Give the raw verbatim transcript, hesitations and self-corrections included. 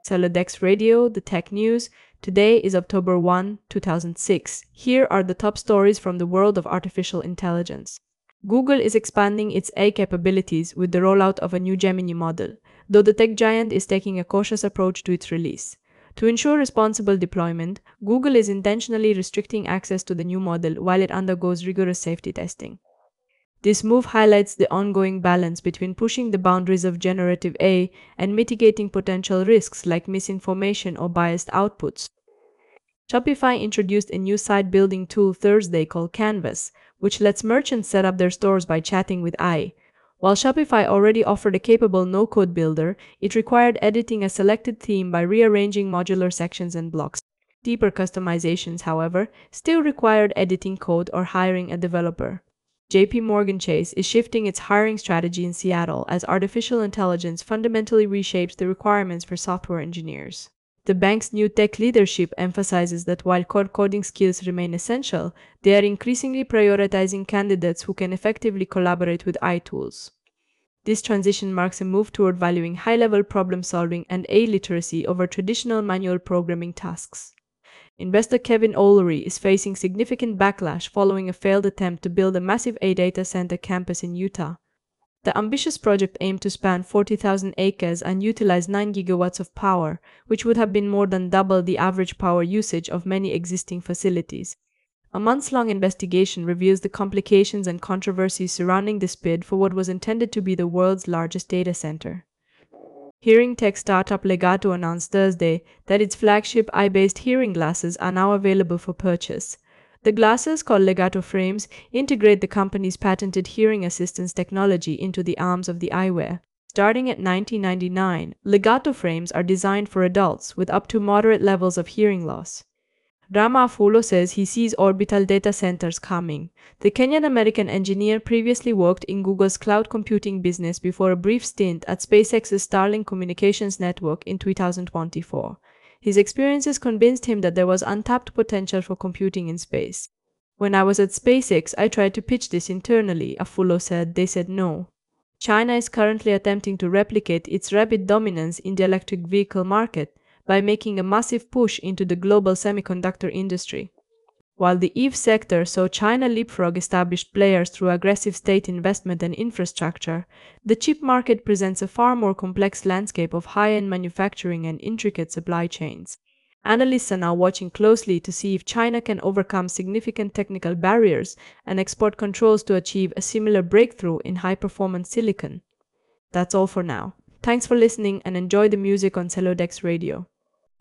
Celodex Radio, the tech news. Today is October first, two thousand six. Here are the top stories from the world of artificial intelligence. Google is expanding its A I capabilities with the rollout of a new Gemini model, though the tech giant is taking a cautious approach to its release. To ensure responsible deployment, Google is intentionally restricting access to the new model while it undergoes rigorous safety testing. This move highlights the ongoing balance between pushing the boundaries of generative A I and mitigating potential risks like misinformation or biased outputs. Shopify introduced a new site-building tool Thursday called Canvas, which lets merchants set up their stores by chatting with A I. While Shopify already offered a capable no-code builder, it required editing a selected theme by rearranging modular sections and blocks. Deeper customizations, however, still required editing code or hiring a developer. J P Morgan Chase is shifting its hiring strategy in Seattle as artificial intelligence fundamentally reshapes the requirements for software engineers. The bank's new tech leadership emphasizes that while core coding skills remain essential, they are increasingly prioritizing candidates who can effectively collaborate with A I tools. This transition marks a move toward valuing high-level problem-solving and A I literacy over traditional manual programming tasks. Investor Kevin O'Leary is facing significant backlash following a failed attempt to build a massive A I data center campus in Utah. The ambitious project aimed to span forty thousand acres and utilize nine gigawatts of power, which would have been more than double the average power usage of many existing facilities. A months-long investigation reveals the complications and controversies surrounding this bid for what was intended to be the world's largest data center. Hearing tech startup Legato announced Thursday that its flagship eye-based hearing glasses are now available for purchase. The glasses, called Legato frames, integrate the company's patented hearing assistance technology into the arms of the eyewear. Starting at nineteen ninety-nine dollars, Legato frames are designed for adults with up to moderate levels of hearing loss. Rama Afulo says he sees orbital data centers coming. The Kenyan-American engineer previously worked in Google's cloud computing business before a brief stint at SpaceX's Starlink communications network in two thousand twenty-four. His experiences convinced him that there was untapped potential for computing in space. When I was at SpaceX, I tried to pitch this internally, Afulo said. They said no. China is currently attempting to replicate its rapid dominance in the electric vehicle market by making a massive push into the global semiconductor industry. While the E V sector saw China leapfrog established players through aggressive state investment and infrastructure, the chip market presents a far more complex landscape of high-end manufacturing and intricate supply chains. Analysts are now watching closely to see if China can overcome significant technical barriers and export controls to achieve a similar breakthrough in high-performance silicon. That's all for now. Thanks for listening and enjoy the music on Celodex Radio.